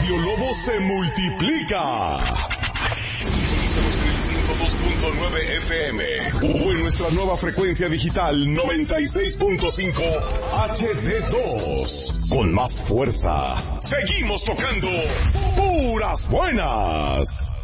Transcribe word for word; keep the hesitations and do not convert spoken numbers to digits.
Radio Lobo se multiplica. Sintonízanos en el ciento dos punto nueve F M o en nuestra nueva frecuencia digital noventa y seis punto cinco H D dos. Con más fuerza, seguimos tocando puras buenas.